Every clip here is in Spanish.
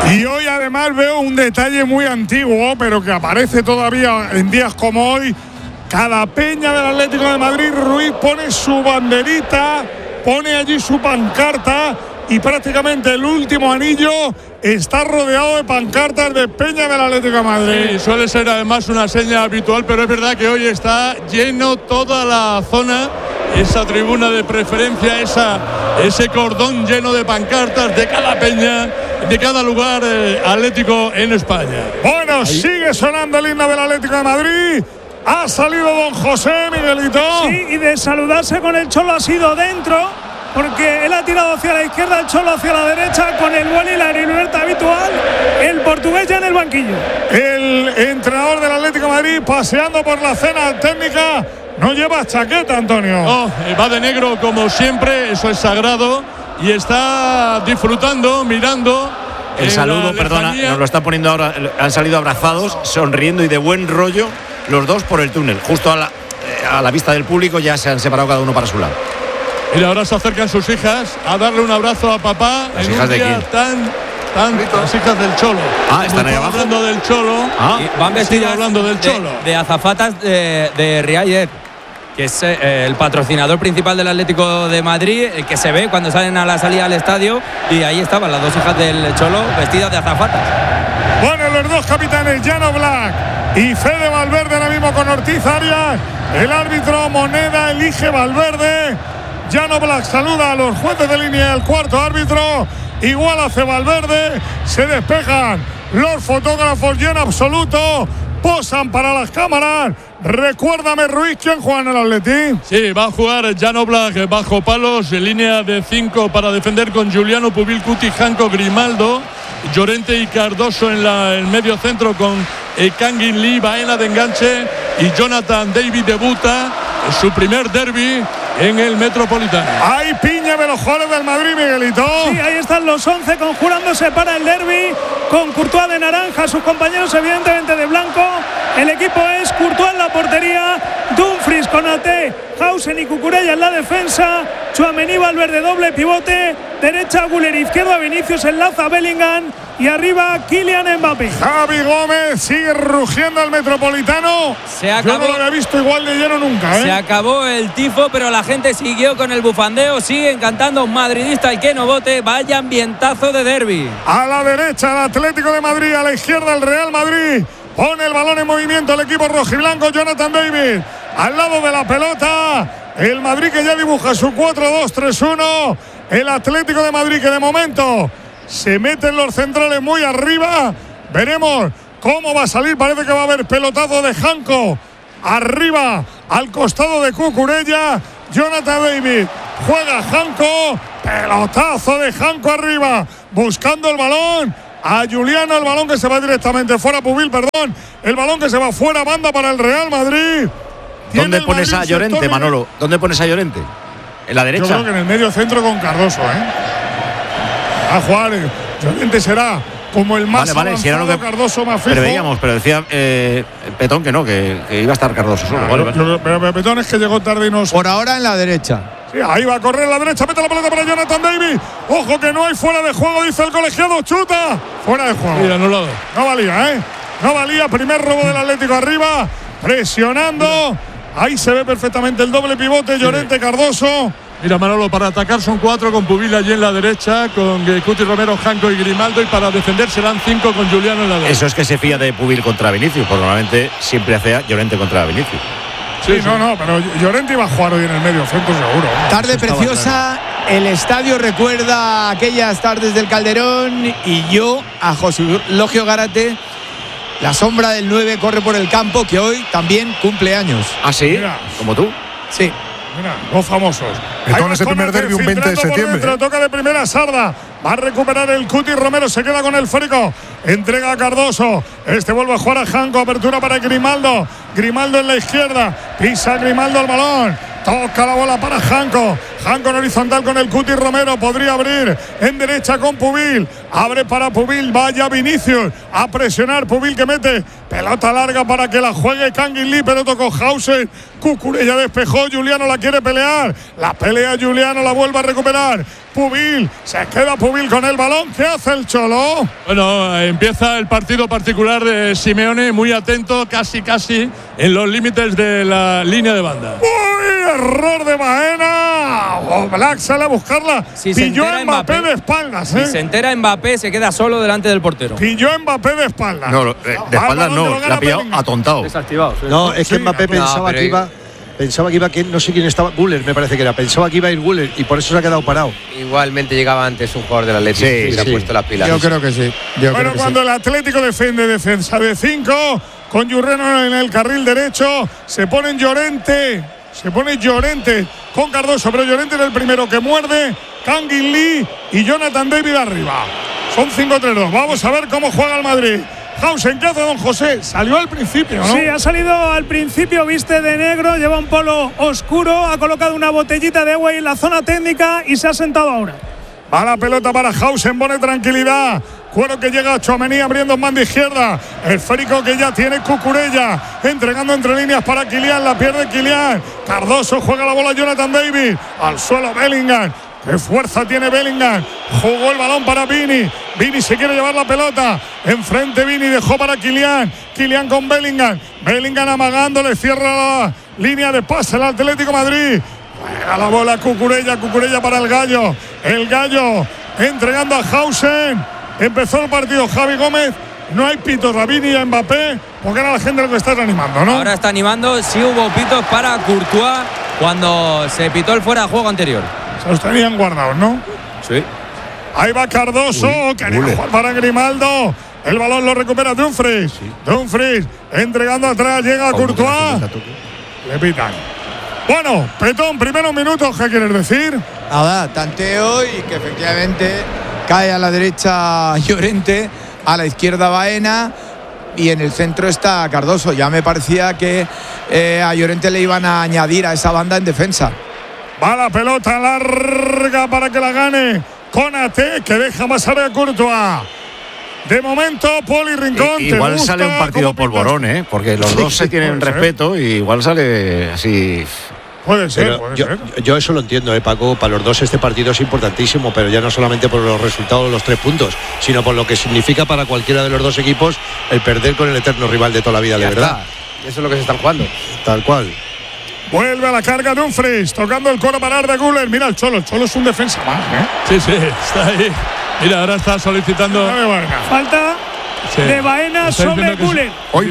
Y hoy además veo un detalle muy antiguo, pero que aparece todavía en días como hoy. Cada peña del Atlético de Madrid, Ruiz pone su banderita, pone allí su pancarta y prácticamente el último anillo está rodeado de pancartas de peña del Atlético de Madrid. Sí, suele ser además una seña habitual, pero es verdad que hoy está lleno toda la zona, esa tribuna de preferencia, ese cordón lleno de pancartas de cada peña, de cada lugar atlético en España. Bueno, ahí sigue sonando el himno del Atlético de Madrid. Ha salido don José, Miguelito. Sí, y de saludarse con el Cholo ha sido dentro, porque él ha tirado hacia la izquierda, el Cholo hacia la derecha, con el vuelo y la libertad habitual, el portugués ya en el banquillo. El entrenador del Atlético de Madrid paseando por la cena técnica. No lleva chaqueta, Antonio. No, va de negro como siempre, eso es sagrado, y está disfrutando, mirando. El saludo, perdona, nos lo está poniendo ahora, han salido abrazados, sonriendo y de buen rollo los dos por el túnel, justo a la vista del público. Ya se han separado cada uno para su lado. Y ahora se acercan sus hijas a darle un abrazo a papá. ¿Las en hijas un de día quién? las hijas del Cholo. Están ahí abajo. Hablando del Cholo. Y van vestidas hablando del Cholo. De azafatas de Riayer, que es el patrocinador principal del Atlético de Madrid, el que se ve cuando salen a la salida al estadio, y ahí estaban las dos hijas del Cholo vestidas de azafatas. Bueno, los dos capitanes, Jan Oblak y Fede Valverde, ahora mismo con Ortiz Arias. El árbitro Moneda elige Valverde. Jan Oblak saluda a los jueces de línea. El cuarto árbitro igual hace Valverde. Se despejan los fotógrafos y en absoluto posan para las cámaras. Recuérdame, Ruiz, ¿quién juega en el Atleti? Sí, va a jugar Jan Oblak bajo palos, en línea de 5 para defender con Giuliano, Pubil, Cuti, Janko, Grimaldo, Llorente y Cardoso en el medio centro con Kangin Lee, Baena de enganche, y Jonathan David debuta en su primer derbi en el Metropolitano. Hay piña de los jugadores del Madrid, Miguelito. Sí, ahí están los 11 conjurándose para el derbi, con Courtois de naranja, sus compañeros evidentemente de blanco. El equipo es Courtois en la portería, Dumfries, Konaté, Hausen y Cucurella en la defensa, Tchouaméni, Valverde doble pivote, derecha Güler, izquierda Vinicius, enlaza Bellingham y arriba Kylian Mbappé. Javi Gómez sigue rugiendo al Metropolitano. Se acabó. Yo no lo había visto igual de lleno nunca, Se acabó el tifo, pero la gente siguió con el bufandeo, siguen cantando madridista y que no vote. Vaya ambientazo de derbi. A la derecha el Atlético de Madrid, a la izquierda el Real Madrid. Pone el balón en movimiento el equipo rojiblanco, Jonathan David. Al lado de la pelota, el Madrid que ya dibuja su 4-2-3-1. El Atlético de Madrid que de momento se mete en los centrales muy arriba. Veremos cómo va a salir. Parece que va a haber pelotazo de Janko arriba al costado de Cucurella. Jonathan David juega Janko, pelotazo de Janko arriba buscando el balón a Giuliano, el balón que se va directamente fuera, Pubil, perdón, el balón que se va fuera, banda para el Real Madrid. ¿Dónde pones a Llorente, Manolo? ¿Dónde pones a Llorente? ¿En la derecha? Yo creo que en el medio centro con Cardoso, a jugar. Llorente será como el más avanzado, si era lo que Cardoso más fijo. Pero decía Petón que no, que iba a estar Cardoso solo. Pero Petón es que llegó tarde y no. Por ahora en la derecha. Sí, ahí va a correr la derecha, mete la pelota para Jonathan David. Ojo que no hay fuera de juego, dice el colegiado, chuta. Fuera de juego. Mira, anulado. No valía, no valía. Primer robo del Atlético arriba, presionando. Ahí se ve perfectamente el doble pivote, Llorente, Cardoso. Mira, Manolo, para atacar son 4 con Pubil allí en la derecha, con Cuti, Romero, Janko y Grimaldo, y para defender serán 5 con Giuliano en la derecha. Eso es que se fía de Pubil contra Vinicius, porque normalmente siempre hace Llorente contra Vinicius. Sí, no, pero Llorente iba a jugar hoy en el medio centro seguro. Tarde preciosa, el estadio recuerda aquellas tardes del Calderón y yo, a José Logio Gárate, la sombra del 9 corre por el campo, que hoy también cumple años. ¿Ah, sí? Mira. ¿Como tú? Sí. Mira, los famosos. Con ese primer derbi un 20 de septiembre. Dentro, toca de primera Sarda. Va a recuperar el Cuti. Romero se queda con el Férico. Entrega a Cardoso. Este vuelve a jugar a Janko. Apertura para Grimaldo. Grimaldo en la izquierda. Pisa Grimaldo el balón. Toca la bola para Janko. Hanco en horizontal con el Cuti Romero. Podría abrir en derecha con Pubil. Abre para Pubil. Vaya Vinicius a presionar. Pubil que mete pelota larga para que la juegue Kangin Lee. Pero tocó Hausen. Cucurella despejó. Juliano la quiere pelear. La pelea Juliano. La vuelve a recuperar. Pubil. Se queda Pubil con el balón. ¿Qué hace el Cholo? Bueno, empieza el partido particular de Simeone. Muy atento. Casi en los límites de la línea de banda. ¡Uy! Error de Baena. Black sale a buscarla. Si pilló a Mbappé de espaldas. Si se entera Mbappé, se queda solo delante del portero. Pilló a Mbappé de espaldas. No, de espaldas no. La ha pillado atontado. Desactivado. Sí. No, es que Mbappé pensaba que iba. No sé quién estaba. Guller, me parece que era. Pensaba que iba a ir Guller y por eso se ha quedado parado. Igualmente llegaba antes un jugador del Atlético y hubiera puesto las pilas. Yo creo que sí. Bueno, cuando el Atlético defiende defensa de 5, con Jurreno en el carril derecho, se pone Llorente con Cardoso, pero Llorente era el primero que muerde. Kangin Lee y Jonathan David arriba. Son 5-3-2. Vamos a ver cómo juega el Madrid. Hausen, ¿qué hace don José? Salió al principio, ¿no? Sí, ha salido al principio, viste de negro, lleva un polo oscuro, ha colocado una botellita de agua en la zona técnica y se ha sentado ahora. Va la pelota para Hausen, pone tranquilidad. Cuero que llega a Tchouaméni abriendo en banda izquierda. Esférico que ya tiene Cucurella. Entregando entre líneas para Kylian. La pierde Kylian. Cardoso juega la bola Jonathan David. Al suelo Bellingham. ¡Qué fuerza tiene Bellingham! Jugó el balón para Vini. Vini se quiere llevar la pelota. Enfrente Vini, dejó para Kylian. Kylian con Bellingham. Bellingham amagándole, cierra la línea de pase el Atlético Madrid. Juega la bola Cucurella para el Gallo. El Gallo entregando a Hausen. Empezó el partido Javi Gómez. No hay pitos a Vini y a Mbappé, porque era la gente lo que está animando, ¿no? Ahora está animando. Sí hubo pitos para Courtois cuando se pitó el fuera de juego anterior. Se los tenían guardados, ¿no? Sí. Ahí va Cardoso, quería jugar para Grimaldo. El balón lo recupera Dumfries. Dumfries entregando atrás, llega Courtois. Le pitan. Bueno, Petón, primeros minutos, ¿qué quieres decir? Nada, tanteo y que efectivamente cae a la derecha Llorente, a la izquierda Baena y en el centro está Cardoso. Ya me parecía que a Llorente le iban a añadir a esa banda en defensa. Va la pelota larga para que la gane Konaté, que deja pasar a Courtois. De momento, Poli Rincón. Igual sale un partido polvorón, porque los dos se tienen respeto y igual sale así. Puede ser. Yo eso lo entiendo, Paco. Para los dos este partido es importantísimo, pero ya no solamente por los resultados, los 3 puntos, sino por lo que significa para cualquiera de los dos equipos el perder con el eterno rival de toda la vida, de verdad. Eso es lo que se están jugando. Tal cual. Vuelve a la carga Dumfries, tocando el coro para Arda Güler. Mira el Cholo es un defensa más, Sí, está ahí. Mira, ahora está solicitando falta de Baena sobre Güler.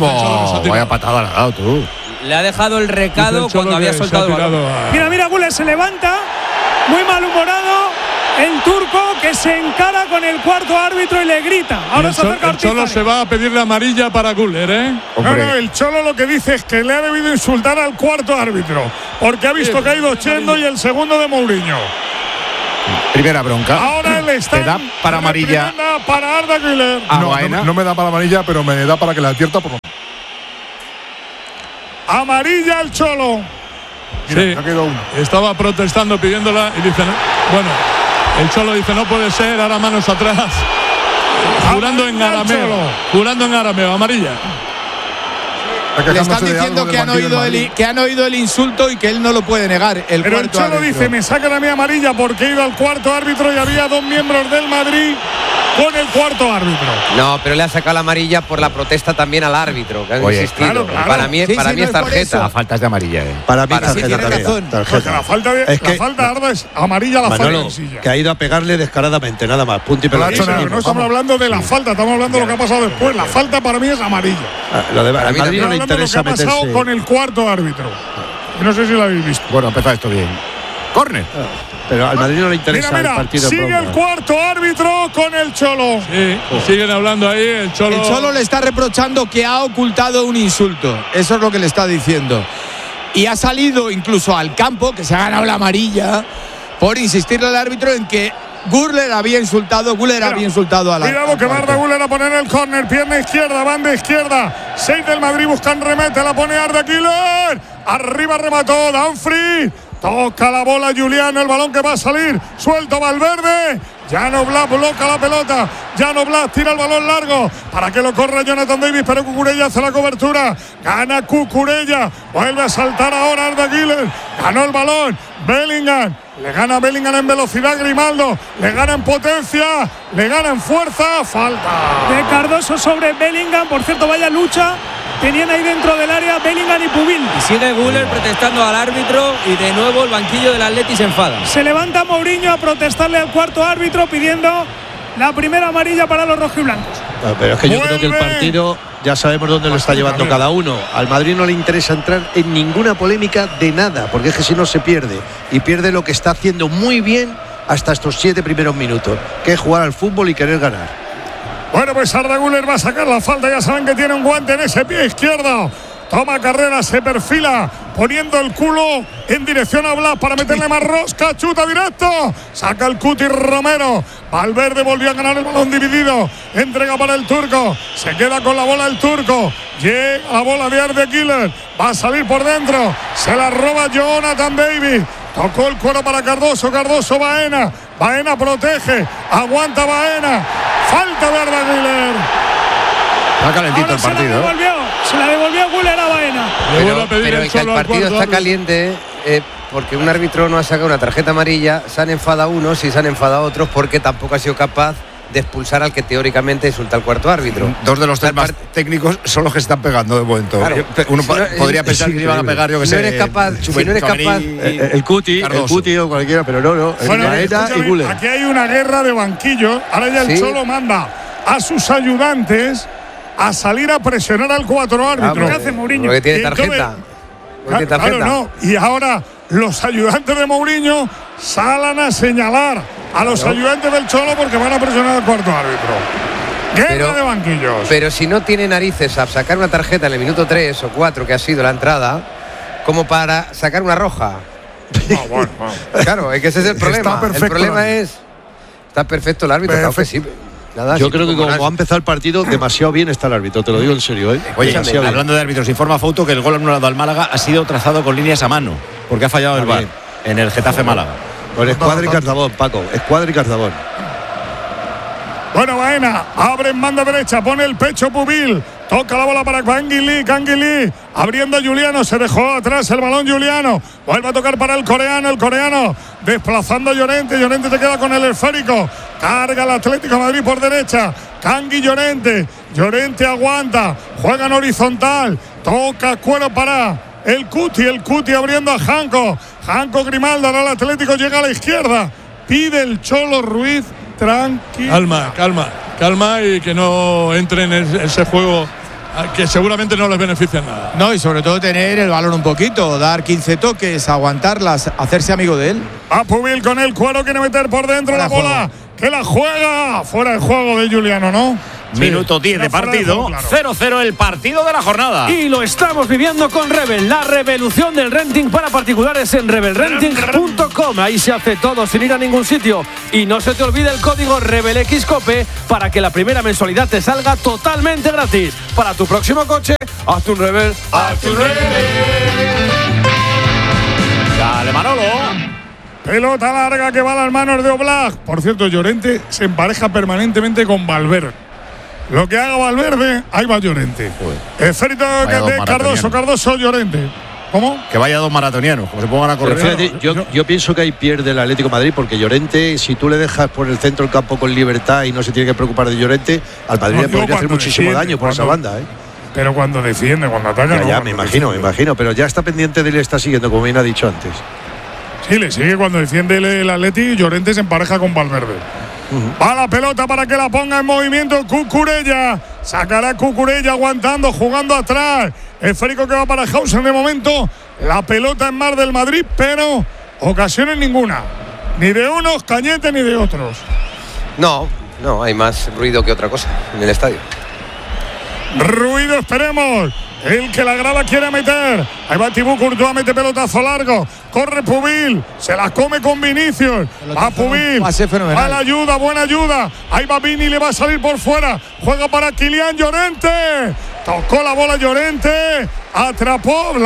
Vaya patada le ha dado tú. Le ha dejado el recado cuando había soltado el balón. Mira, Güler se levanta, muy malhumorado. El turco que se encara con el cuarto árbitro y le grita. Ahora se acerca el Cholo se va a pedirle amarilla para Güler, No, el Cholo lo que dice es que le ha debido insultar al cuarto árbitro, porque ha visto que ha ido Chendo y el segundo de Mourinho. Primera bronca. Ahora él está. ¿Te da para amarilla? Para Arda Güler. No me da para amarilla, pero me da para que la advierta por lo menos. Amarilla al Cholo. Mira, estaba protestando, pidiéndola y dice, bueno, el Cholo dice, no puede ser, ahora manos atrás. Jurando en arameo, amarilla. Le están diciendo que han oído el insulto y que él no lo puede negar. Pero el Cholo dice, me sacan a mí amarilla porque he ido al cuarto árbitro y había 2 miembros del Madrid con el cuarto árbitro. No, pero le ha sacado la amarilla por la protesta también al árbitro, que han insistido. Claro. Para mí es tarjeta. La falta es de amarilla. Para mí tarjeta también. La falta de Arda es amarilla, la falta de silla. Que ha ido a pegarle descaradamente, nada más. Punto y pelota. No estamos hablando de la falta, estamos hablando de lo que ha pasado después. La falta para mí es amarilla. Lo de Madrid no le interesa lo que ha pasado con el cuarto árbitro. No sé si lo habéis visto. Bueno, empezó esto bien. Córner. Pero al Madrid no le interesa el partido. Sigue el cuarto árbitro con el Cholo. Sí, siguen hablando ahí. El Cholo le está reprochando que ha ocultado un insulto. Eso es lo que le está diciendo. Y ha salido incluso al campo, que se ha ganado la amarilla, por insistirle al árbitro en que Güler había insultado a la. Cuidado que va Arda Güler a poner el córner. Pierna izquierda, banda izquierda. 6 del Madrid buscan remate. La pone Arda Güler. Arriba remató Dumfries. Toca la bola Juliano, el balón que va a salir. Suelto Valverde. Jan Oblak bloca la pelota. Jan Oblak tira el balón largo para que lo corra Jonathan Davis, pero Cucurella hace la cobertura. Gana Cucurella. Vuelve a saltar ahora Arda Güler. Ganó el balón. Bellingham. Le gana Bellingham en velocidad Grimaldo. Le gana en potencia. Le gana en fuerza. Falta de Cardoso sobre Bellingham. Por cierto, vaya lucha tenían ahí dentro del área Bellingham y Pubil. Y sigue Güler protestando al árbitro y de nuevo el banquillo del Atleti se enfada. Se levanta Mourinho a protestarle al cuarto árbitro pidiendo la primera amarilla para los rojiblancos. Pero es que yo creo que el partido ya sabemos dónde lo está llevando cada uno. Al Madrid no le interesa entrar en ninguna polémica de nada, porque es que si no se pierde. Y pierde lo que está haciendo muy bien hasta estos 7 primeros minutos, que es jugar al fútbol y querer ganar. Bueno, pues Arda Güler va a sacar la falta. Ya saben que tiene un guante en ese pie izquierdo. Toma carrera, se perfila, poniendo el culo en dirección a Blas para meterle más rosca. Chuta directo. Saca el Cuti Romero. Valverde volvió a ganar el balón dividido. Entrega para el turco. Se queda con la bola el turco. Llega la bola de Arda Güler. Va a salir por dentro. Se la roba Jonathan Davis. Tocó el cuero para Cardoso. Cardoso Baena. Baena protege. Aguanta Baena. Falta de Arda Güler. Está calentito el partido. Se la devolvió Güler a Baena. Pero es que el partido está caliente porque un árbitro no ha sacado una tarjeta amarilla. Se han enfadado unos y se han enfadado otros porque tampoco ha sido capaz de expulsar al que teóricamente insulta al cuarto árbitro. Dos de los tres más técnicos son los que están pegando de momento. Claro, uno podría pensar que iban a pegar, yo que sé. Si no eres capaz. El Cuti o cualquiera, pero no. Bueno, y Güler. Aquí hay una guerra de banquillos. Ahora ya el Cholo manda a sus ayudantes a salir a presionar al cuatro árbitro. ¿Qué hace Mourinho? Porque tiene tarjeta. Claro, no. Y ahora los ayudantes de Mourinho salen a señalar a los ayudantes del Cholo porque van a presionar al cuarto árbitro. Guerra de banquillos. Pero si no tiene narices a sacar una tarjeta en el minuto 3 o 4 que ha sido la entrada, como para sacar una roja. Bueno. Claro, es que ese es el problema. El problema es. Está perfecto el árbitro. Claro que sí. Nada, yo creo que como ha empezado el partido, demasiado bien está el árbitro, te lo digo en serio. Oye, hablando de árbitros, informa Fouto que el gol anulado al Málaga ha sido trazado con líneas a mano, porque ha fallado el VAR en el Getafe Málaga. Pues Escuadra y Cardabón, Paco, Escuadra y Cardabón. Bueno, Baena abre en banda derecha, pone el pecho Pubil, toca la bola para Canguilí, abriendo a Juliano, se dejó atrás el balón Juliano, vuelve a tocar para el coreano desplazando a Llorente se queda con el esférico, carga el Atlético de Madrid por derecha, Cangui Llorente aguanta, juega en horizontal, toca cuero para el Cuti abriendo a Janko Grimaldo, ahora el Atlético llega a la izquierda, pide el Cholo Ruiz. Tranquilo. Calma y que no entre en ese juego que seguramente no les beneficia nada. No, y sobre todo tener el balón un poquito, dar 15 toques, aguantarlas, hacerse amigo de él. A Pubil con el cuero, quiere meter por dentro la bola, que la juega. Fuera el juego de Juliano, ¿no? Minuto 10 de partido, 0-0 el partido de la jornada. Y lo estamos viviendo con Rebel, la revolución del renting para particulares en rebelrenting.com. Ahí se hace todo sin ir a ningún sitio. Y no se te olvide el código RebelXCOPE para que la primera mensualidad te salga totalmente gratis. Para tu próximo coche, hazte un Rebel. ¡Hazte un Rebel! Dale, Manolo. Pelota larga que va a las manos de Oblak. Por cierto, Llorente se empareja permanentemente con Valverde. Lo que haga Valverde, ahí va Llorente. Esférico de Cardoso, Llorente. ¿Cómo? Que vaya dos maratonianos, como se pongan a correr. Fíjate, yo pienso que ahí pierde el Atlético de Madrid, porque Llorente, si tú le dejas por el centro del campo con libertad y no se tiene que preocupar de Llorente, al Madrid le podría hacer muchísimo daño por esa banda. Pero cuando defiende, cuando ataca. Ya, me imagino, pero ya está pendiente de él, está siguiendo, como bien ha dicho antes. Sí, le sigue cuando defiende el Atleti y Llorente se empareja con Valverde. Va la pelota para que la ponga en movimiento Cucurella. Sacará Cucurella aguantando, jugando atrás. Esférico que va para Hausen de momento. La pelota en mar del Madrid, pero ocasiones ninguna. Ni de unos, Cañete, ni de otros. No, hay más ruido que otra cosa en el estadio. Ruido, esperemos. El que la grada quiere meter. Ahí va Thibaut Courtois, mete pelotazo largo. Corre Pubil. Se la come con Vinicius. Va Pubil. Va la ayuda, buena ayuda. Ahí va Vini, le va a salir por fuera. Juega para Kylian Llorente. Tocó la bola Llorente. Atrapó Oblak.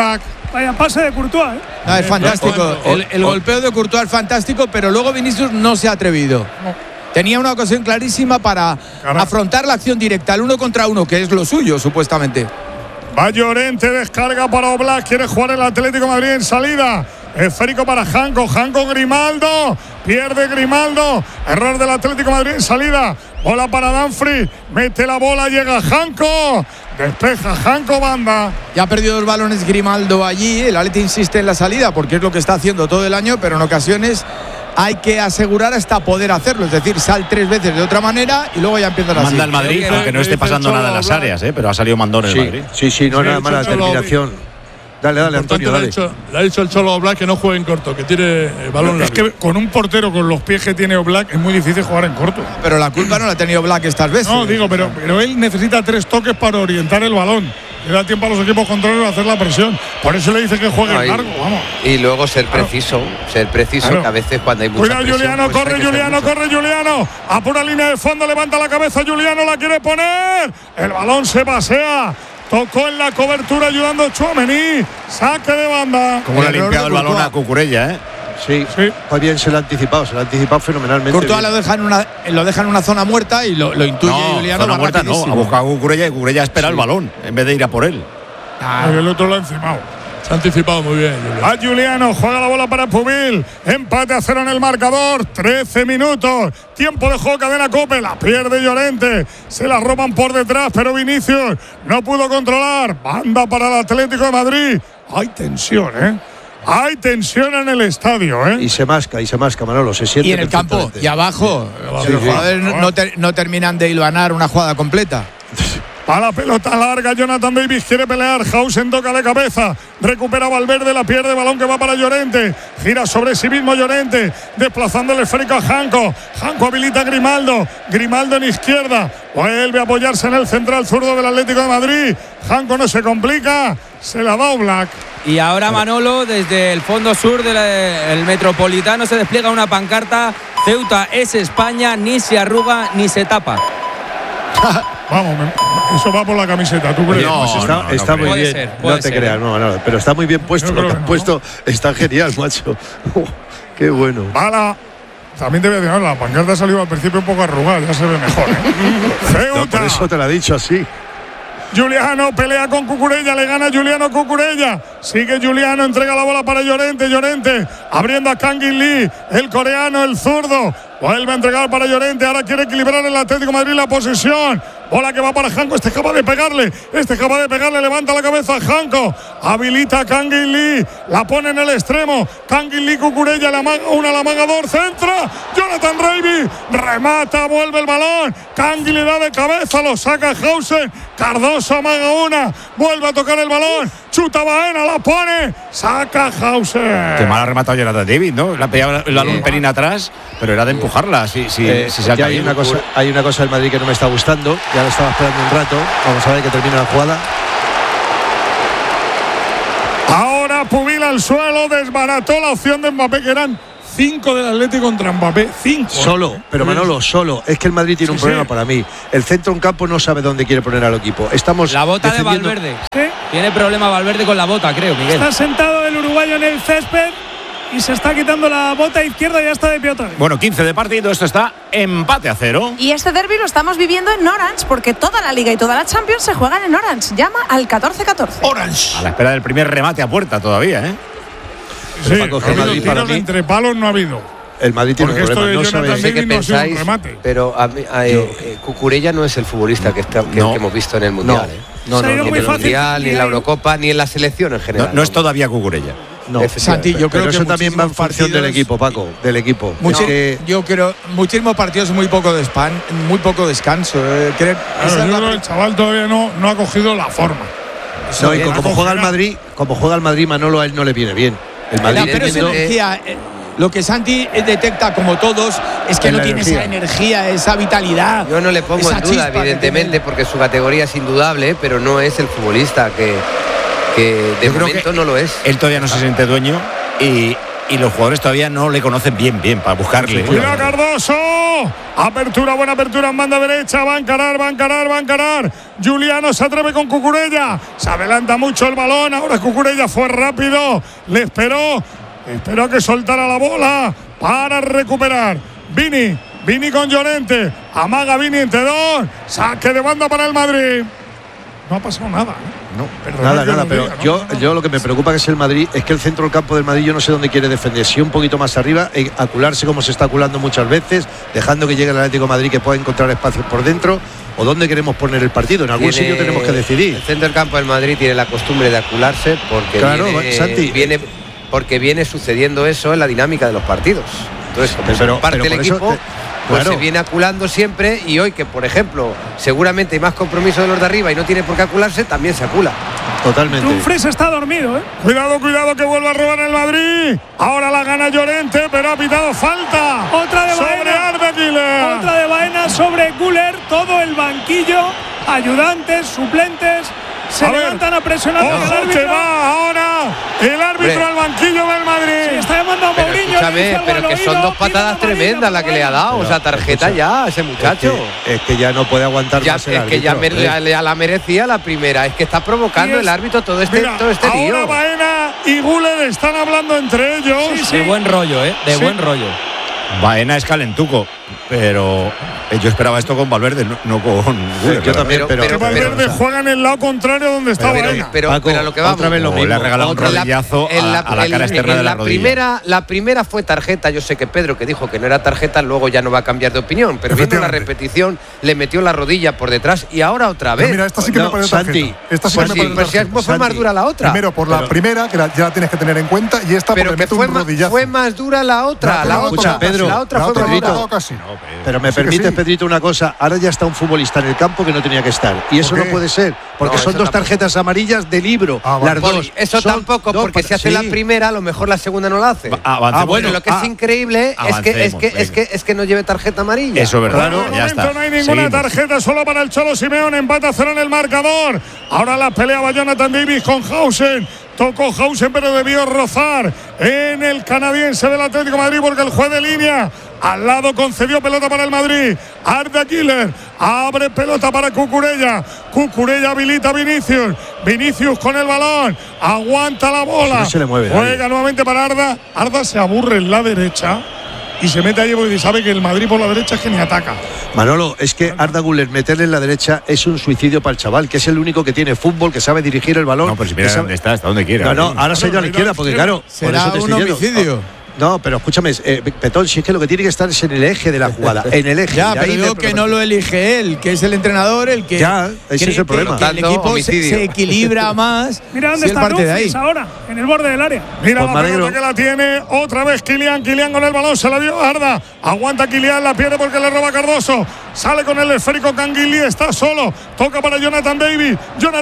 Vaya pase de Courtois, ¿eh? No, es fantástico. El golpeo de Courtois es fantástico, pero luego Vinicius no se ha atrevido. Tenía una ocasión clarísima para afrontar la acción directa, el 1 contra 1, que es lo suyo, supuestamente. Va Llorente, descarga para Oblak, quiere jugar el Atlético de Madrid en salida. Esférico para Janko, Grimaldo, pierde Grimaldo, error del Atlético de Madrid en salida, bola para Dumfries, mete la bola, llega Janko, despeja Janko, banda. Ya ha perdido 2 balones Grimaldo allí, el Atleti insiste en la salida porque es lo que está haciendo todo el año, pero en ocasiones hay que asegurar hasta poder hacerlo, es decir, sal 3 veces de otra manera y luego ya empieza la manda el Madrid, aunque no esté pasando nada en las áreas, pero ha salido mandón el Madrid. Sí, no nada más la terminación. Dale, Antonio, dale. Le ha dicho el Cholo a Oblak que no juegue en corto, que tire el balón. Es que con un portero con los pies que tiene Oblak es muy difícil jugar en corto. Pero la culpa no la ha tenido Oblak estas veces. No, digo, pero él necesita 3 toques para orientar el balón. Le da tiempo a los equipos contrarios a hacer la presión. Por eso le dice que juegue en largo, vamos. Y luego ser preciso, claro. Que a veces cuando hay mucha cuidado, presión, Juliano, pues corre Juliano. A pura línea de fondo, levanta la cabeza Juliano, la quiere poner. El balón se pasea. Tocó en la cobertura ayudando a Tchouaméni. Saque de banda. Como le ha limpiado el balón a Cucurella, Sí. Muy bien, se lo ha anticipado fenomenalmente. Courtois lo deja en una zona muerta y lo intuye Juliano. Zona muerta no, ha buscado a Cucurella y Cucurella espera el balón en vez de ir a por él. El otro lo ha encimado. Se ha anticipado muy bien, Juliano. A Juliano, juega la bola para Pubil. Empate a 0 en el marcador. 13 minutos. Tiempo de juego, cadena COPE. La pierde Llorente. Se la roban por detrás, pero Vinicius no pudo controlar. Banda para el Atlético de Madrid. Hay tensión, Hay tensión en el estadio, Y se masca, Manolo. Se siente. Y en el campo, y abajo. Los jugadores no terminan de hilvanar una jugada completa. A la pelota larga, Jonathan Davis quiere pelear. Hausen toca de cabeza. Recupera Valverde, la pierde. Balón que va para Llorente. Gira sobre sí mismo Llorente. Desplazando el esférico a Janko. Janko habilita a Grimaldo. Grimaldo en izquierda. Vuelve a apoyarse en el central zurdo del Atlético de Madrid. Janko no se complica. Se la da Oblak. Y ahora Manolo, desde el fondo sur del Metropolitano, se despliega una pancarta. Ceuta es España, ni se arruga ni se tapa. Vamos, eso va por la camiseta, ¿tú crees? No, está muy bien. No te creas, no, pero está muy bien puesto. Lo que han puesto está genial, macho. Qué bueno. Bala. También te voy a decir, la pancarta ha salido al principio un poco arrugada, ya se ve mejor. Ceuta. Por eso te lo he dicho así. Juliano pelea con Cucurella, le gana Juliano Cucurella. Sigue Juliano, entrega la bola para Llorente. Llorente abriendo a Kangin Lee, el coreano, el zurdo. Vuelve a entregar para Llorente. Ahora quiere equilibrar el Atlético de Madrid la posesión. Bola que va para Janko. Este es capaz de pegarle. Levanta la cabeza Janko. Habilita a Kangin Lee. La pone en el extremo. Kangin Lee, Cucurella, la amagador. Centra. Jonathan Davis. Remata, vuelve el balón. Kangin le da de cabeza. Lo saca Hausen. Cardoso amaga una. Vuelve a tocar el balón. Chuta Baena, la pone. Saca Hausen. Qué mal ha rematado Jonathan Davis, ¿no? La pegaba el balón un pelín atrás, pero era de empujarla. Si ya hay una cosa del Madrid que no me está gustando. Ya lo estaba esperando un rato. Vamos a ver que termina la jugada. Ahora Pubil al suelo, desbarató la opción de Mbappé, que eran 5 del Atlético contra Mbappé. 5. Solo, pero Manolo, solo. Es que el Madrid tiene un problema para mí. El centro en campo no sabe dónde quiere poner al equipo. Estamos la bota de Valverde. ¿Sí? Tiene problema Valverde con la bota, creo, Miguel. Está sentado el uruguayo en el césped y se está quitando la bota izquierda y ya está de pie otra vez. Bueno, 15 de partido, esto está empate a 0. Y este derbi lo estamos viviendo en Orange, porque toda la Liga y toda la Champions se juegan en Orange. Llama al 1414. Orange. A la espera del primer remate a puerta todavía, Sí, tiros entre palos no ha habido. El Madrid tiene un problema, no sabe. No sé qué pensáis, pero Cucurella no es el futbolista que hemos visto en el Mundial. No, ni en el Mundial, ni en la Eurocopa, ni en la selección en general. No es todavía Cucurella. No, Santi, yo creo que eso también va en función del equipo, Paco, del equipo. Yo creo muchísimos partidos, muy poco descanso. El chaval todavía no ha cogido la forma. No, y como juega el Madrid, Manolo, a él no le viene bien. El Madrid pero esa energía, lo que Santi detecta, como todos, es que no tiene esa energía, esa vitalidad. Yo no le pongo en duda, evidentemente, porque su categoría es indudable, pero no es el futbolista que de momento no lo es. Él todavía no se siente dueño y y los jugadores todavía no le conocen bien para buscarle. Cuidado Cardoso. Apertura, buena apertura en banda derecha. Va a encarar. Juliano se atreve con Cucurella. Se adelanta mucho el balón. Ahora Cucurella fue rápido. Le esperó a que soltara la bola para recuperar. Vini con Llorente. Amaga Vini entre dos. Saque de banda para el Madrid. No ha pasado nada. No, nada, pero yo lo que me preocupa que es el Madrid, es que el centro del campo del Madrid yo no sé dónde quiere defender, si un poquito más arriba, acularse como se está aculando muchas veces, dejando que llegue el Atlético de Madrid que pueda encontrar espacios por dentro, o dónde queremos poner el partido, en algún sitio tenemos que decidir. El centro del campo del Madrid tiene la costumbre de acularse porque viene sucediendo eso en la dinámica de los partidos. Entonces, parte del equipo se viene aculando siempre, y hoy que, por ejemplo, seguramente hay más compromiso de los de arriba y no tiene por qué acularse, también se acula. Totalmente. Dumfries está dormido, ¿eh? Cuidado que vuelva a robar el Madrid. Ahora la gana Llorente, pero ha pitado falta. Otra de sobre Baena. Arda Güler. Otra de Baena sobre Güler. Todo el banquillo, ayudantes, suplentes, se levantan a presionar al Ojo árbitro. que va ahora el árbitro al banquillo del Madrid. Sí, está llamando a Mourinho. Escúchame, pero que son dos patadas tremendas las que le ha dado. O sea, tarjeta ya a ese muchacho. Es que ya no puede aguantar más el árbitro. Es que ya la merecía la primera. Es que está provocando el árbitro todo este lío. Ahora Baena y Güler están hablando entre ellos. De buen rollo, buen rollo. Baena es calentuco, pero yo esperaba esto con Valverde, no con Güler. Yo también, pero Valverde juega en el lado contrario donde está Baena. Pero a lo que vamos. Otra vez lo mismo. Le ha regalado un rodillazo a la cara externa de la rodilla. La primera fue tarjeta. Yo sé que Pedro, que dijo que no era tarjeta, luego ya no va a cambiar de opinión. Pero viendo la repetición, le metió la rodilla por detrás y ahora otra vez. Pero mira, esta sí que me parece tarjeta. Esta sí que me parece tarjeta. Pues fue más dura la otra. Primero por la primera, que ya la tienes que tener en cuenta, y esta porque mete un rodillazo. Fue más dura la otra. La otra, Pedro, la otra fue más dura. Pero me permites, Pedrito, una cosa. Ahora ya está un futbolista en el campo que no tenía que estar. Y eso no puede ser. Porque son dos tarjetas amarillas de libro. Las dos. Eso tampoco, porque si hace la primera, a lo mejor la segunda no la hace. Bueno, lo que es increíble es que no lleve tarjeta amarilla. Eso es verdad. Claro, ya está. No hay ninguna tarjeta, solo para el Cholo Simeone. Empata 0 en el marcador. Ahora la pelea va Jonathan Davis con Hausen. Tocó Hausen, pero debió rozar en el canadiense del Atlético de Madrid, porque el juez de línea al lado concedió pelota para el Madrid. Arda Güler abre pelota para Cucurella. Cucurella habilita a Vinicius. Vinicius con el balón. Aguanta la bola. No se le mueve. Juega nuevamente para Arda. Arda se aburre en la derecha y se mete ahí porque sabe que el Madrid por la derecha es que ni ataca. Manolo, es que Arda Güler meterle en la derecha es un suicidio para el chaval, que es el único que tiene fútbol, que sabe dirigir el balón. No, pero si mira dónde está donde quiera. No, ahora se ha ido a la izquierda, porque claro, será un homicidio. No, pero escúchame, Petón, si es que lo que tiene que estar es en el eje de la jugada, en el eje. Ya, pero digo que no lo elige él, que es el entrenador el que. Ya, ese es el problema. Que el equipo se equilibra más. Mira dónde está Dumfries ahora, en el borde del área. Mira la pelota que la tiene otra vez Kylian con el balón, se la dio Arda. Aguanta Kylian, la pierde porque le roba Cardoso. Sale con el esférico Canguilí, está solo. Toca para Jonathan Davis.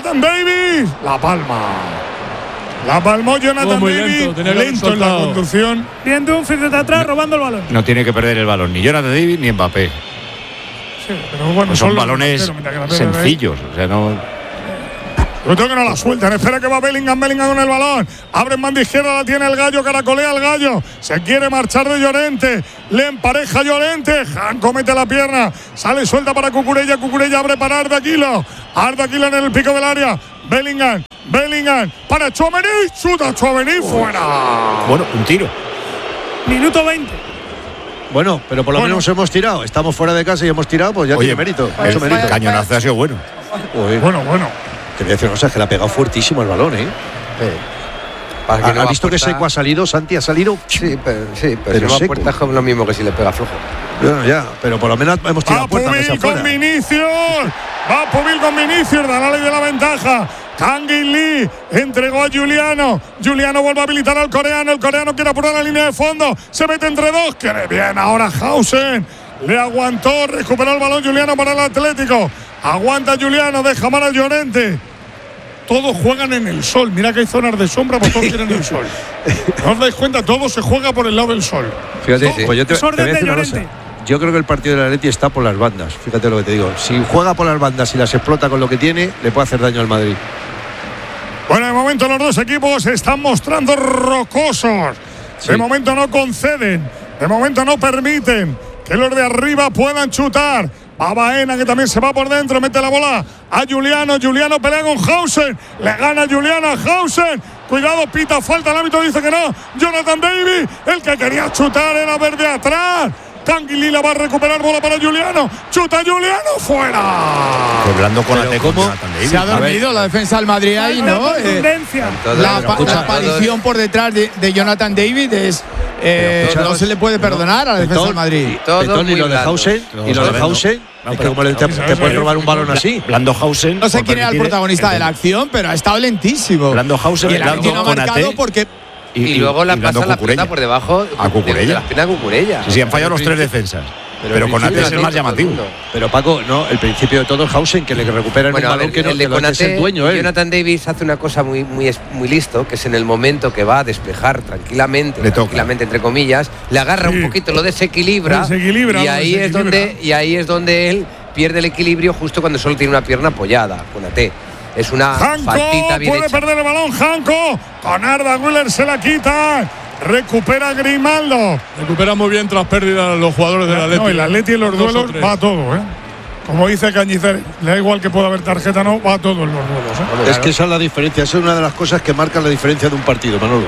La palma. La palmó Jonathan Davis. Lento en la conducción. Bien Dumfries desde atrás robando el balón. No tiene que perder el balón ni Jonathan Davis ni Mbappé. Sí, pero bueno, son balones sencillos. O sea, no. Yo tengo que no la sueltan. Espera que va Bellingham con el balón. Abre en banda izquierda, la tiene el Gallo, caracolea el Gallo. Se quiere marchar de Llorente. Le empareja Llorente. Janko mete la pierna. Sale suelta para Cucurella. Cucurella abre para Arda Güler en el pico del área. Bellingham para Tchouaméni. Chuta Tchouaméni fuera. Bueno, un tiro. Minuto 20. Bueno, pero por lo menos hemos tirado. Estamos fuera de casa y hemos tirado, pues ya tiene mérito. El cañonazo ha sido bueno. Bueno. Te voy a decir una cosa, que le ha pegado fuertísimo el balón, ¿eh? ¿Ha visto que seco ha salido, Santi? ¿Ha salido? Sí, pero si no a puerta es lo mismo que si le pega flojo. Bueno, ya, pero por lo menos hemos tirado a puerta. Va Pubil con Vinicius, da la ley de la ventaja. Kangin Lee entregó a Juliano. Juliano vuelve a habilitar al coreano. El coreano quiere apurar la línea de fondo. Se mete entre dos. Quiere bien ahora Hausen. Le aguantó, recuperó el balón Juliano para el Atlético. Aguanta Juliano, deja mal a Llorente. Todos juegan en el sol. Mira que hay zonas de sombra, pues todos quieren el sol. ¿No os dais cuenta? Todo se juega por el lado del sol. Fíjate, pues yo te voy a decir una cosa. Yo creo que el partido del Atleti está por las bandas. Fíjate lo que te digo. Si juega por las bandas y las explota con lo que tiene, le puede hacer daño al Madrid. Bueno, de momento los dos equipos se están mostrando rocosos. De momento no conceden, de momento no permiten que los de arriba puedan chutar. A Baena, que también se va por dentro, mete la bola a Juliano. Juliano pelea con Hausen. Le gana Juliano a Hausen. Cuidado, pita falta. El árbitro dice que no. Jonathan Davis, el que quería chutar era verde atrás. Tanguy Lee la va a recuperar, bola para Juliano. Chuta Juliano, fuera. Hablando con la se ha dormido la defensa del Madrid ahí, ¿no? La aparición por detrás de Jonathan David es. No se le puede perdonar a la defensa del Madrid. Y lo de Hausen, es que como te puedes robar un balón así. Blando Hausen. No sé quién era el protagonista de la acción, pero ha estado lentísimo. Blando Hausen, y el árbitro no ha marcado porque. Y luego la pasa la pelota por debajo a Cucurella. De las piernas de Cucurella. Sí, han fallado los 3 defensas. Pero Konate es el más llamativo. Pero Paco, no, el principio de todo es Hausen, que le recupera un balón que es el dueño. Jonathan Davis hace una cosa muy listo, que es en el momento que va a despejar tranquilamente entre comillas, le agarra un poquito, lo desequilibra y ahí es donde él pierde el equilibrio justo cuando solo tiene una pierna apoyada. Konate. Es una faltita bien puede hecha. Perder el balón, Janko. Con Arda Güler se la quita. Recupera Grimaldo. Recupera muy bien tras pérdida los jugadores del Atleti. No, el Atleti en los duelos va a todo, ¿eh? Como dice Cañizares, le da igual que pueda haber tarjeta, no, va a todo en los duelos, ¿eh? Es que esa es la diferencia, esa es una de las cosas que marcan la diferencia de un partido, Manolo.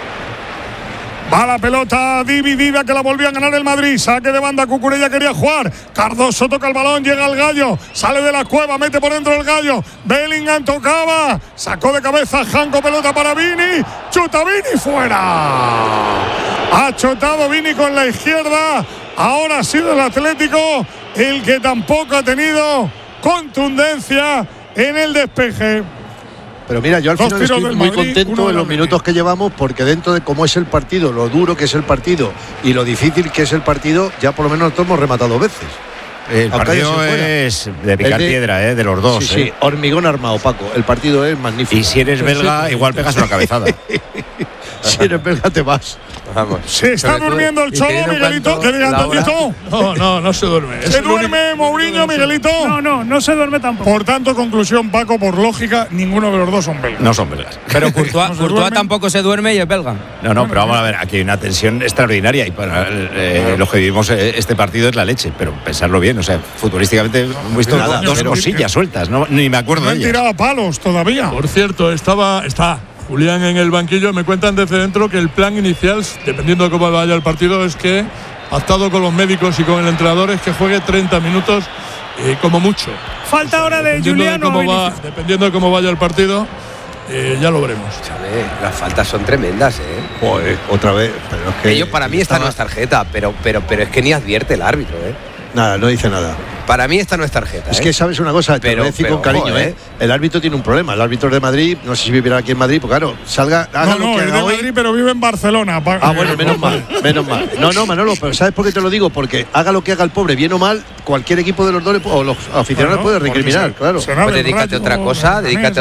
Va la pelota dividida que la volvió a ganar el Madrid. Saque de banda, Cucurella quería jugar. Cardoso toca el balón, llega el Gallo. Sale de la cueva, mete por dentro el Gallo. Bellingham tocaba. Sacó de cabeza Janko, pelota para Vini. Chuta Vini, fuera. Ha chutado Vini con la izquierda. Ahora ha sido el Atlético el que tampoco ha tenido contundencia en el despeje. Pero mira, yo al final estoy muy contento en los minutos que llevamos, porque dentro de cómo es el partido, lo duro que es el partido y lo difícil que es el partido, ya por lo menos nosotros hemos rematado veces. El partido es de picar piedra, de los dos. Sí, hormigón armado, Paco. El partido es magnífico. Y si eres belga, igual pegas una cabezada. Si eres belga, te vas. Vamos. Se está durmiendo el Cholo, Miguelito. ¿Qué diga Antoñito? No se duerme. ¿Se duerme Mourinho, Miguelito? No se duerme tampoco. Por tanto, conclusión, Paco, por lógica, ninguno de los dos son belgas. No son belgas. Pero Courtois tampoco se duerme y es belga. No, pero vamos a ver, aquí hay una tensión extraordinaria y para los que vivimos este partido es la leche, pero pensarlo bien, o sea, futurísticamente hemos visto dos cosillas sueltas, ni me acuerdo de ellas. No han tirado palos todavía. Por cierto, está Julián en el banquillo. Me cuentan desde dentro que el plan inicial, dependiendo de cómo vaya el partido, es que, pactado con los médicos y con el entrenador, es que juegue 30 minutos como mucho. Falta ahora de Juliano. Dependiendo de cómo vaya el partido, ya lo veremos. Las faltas son tremendas, Joder, otra vez. Pero es que ellos, para mí esta no es tarjeta, pero es que ni advierte el árbitro, Nada, no dice nada. Para mí esta no es tarjeta. Es que sabes una cosa, te lo voy a decir con cariño, el árbitro tiene un problema. El árbitro de Madrid, no sé si vivirá aquí en Madrid, porque claro, haga lo que es haga de hoy. Madrid, pero vive en Barcelona. Bueno, menos mal. No, Manolo, pero ¿sabes por qué te lo digo? Porque haga lo que haga el pobre, bien o mal, cualquier equipo de los dos o los aficionados puede recriminar, claro. Pues dedícate a otra cosa, dedícate a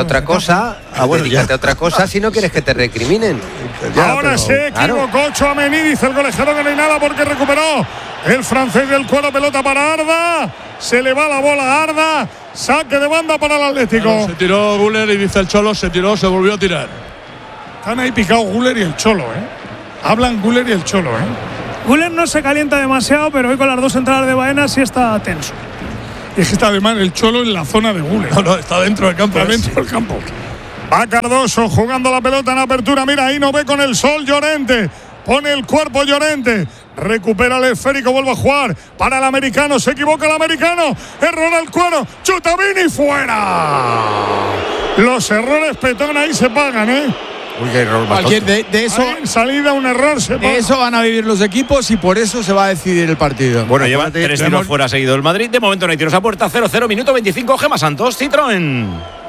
otra cosa si no quieres que te recriminen. Ahora se equivocó Tchouaméni, dice el colegiado que no hay nada porque recuperó el francés del cuero, pelota para Arda. Se le va la bola a Arda. Saque de banda para el Atlético. Bueno, se tiró Güler y dice el Cholo, se volvió a tirar. Están ahí picados Güler y el Cholo, Hablan Güler y el Cholo, Güler no se calienta demasiado, pero hoy con las dos entradas de Baena sí está tenso. Y es que está además el Cholo en la zona de Güler. No, está dentro del campo. Está dentro del campo. Va Cardoso jugando la pelota en apertura. Mira, ahí no ve con el sol Llorente. Pone el cuerpo Llorente. Recupera el esférico, vuelve a jugar para el americano. Se equivoca el americano. Error al cuero. Chuta Vini, fuera. Los errores Petón ahí se pagan, Uy, qué error más Cualquier de eso. En salida un error se paga. De eso van a vivir los equipos y por eso se va a decidir el partido. Bueno, lleva 3 tiros fuera seguido el Madrid. De momento no hay tiros a puerta. 0-0, minuto 25. Gemma Santos, Citroën.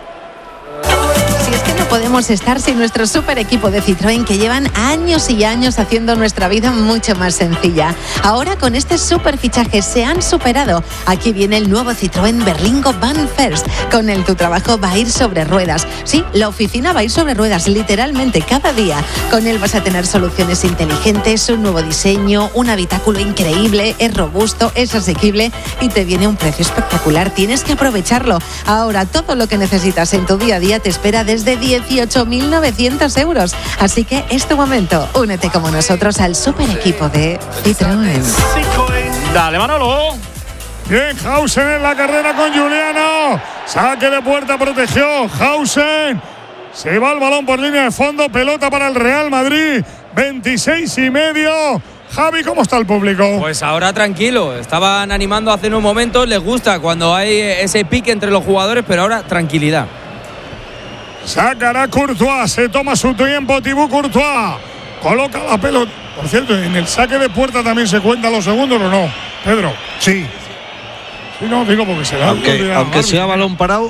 Si es que no podemos estar sin nuestro super equipo de Citroën, que llevan años y años haciendo nuestra vida mucho más sencilla. Ahora con este super fichaje se han superado. Aquí viene el nuevo Citroën Berlingo Van First. Con él tu trabajo va a ir sobre ruedas. Sí, la oficina va a ir sobre ruedas literalmente cada día. Con él vas a tener soluciones inteligentes, un nuevo diseño, un habitáculo increíble, es robusto, es asequible y te viene un precio espectacular. Tienes que aprovecharlo. Ahora todo lo que necesitas en tu día a día te espera desde 10 18.900 euros. Así que es tu momento. Únete como nosotros al super equipo de Citroën. Dale, Manolo. Bien, Hausen en la carrera con Juliano. Saque de puerta, protegió Hausen. Se va el balón por línea de fondo. Pelota para el Real Madrid. 26,5. Javi, ¿cómo está el público? Pues ahora tranquilo. Estaban animando hace unos momentos. Les gusta cuando hay ese pique entre los jugadores, pero ahora tranquilidad. Sacará Courtois. Se toma su tiempo Thibaut Courtois. Coloca la pelota. Por cierto, en el saque de puerta también se cuentan los segundos, ¿o no, Pedro? Sí. Sí, no, digo porque se da. Aunque sea balón parado,